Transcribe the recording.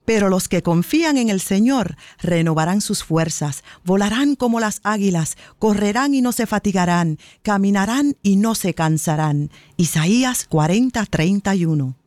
Pero los que confían en el Señor renovarán sus fuerzas, volarán como las águilas, correrán y no se fatigarán, caminarán y no se cansarán. Isaías 40:31.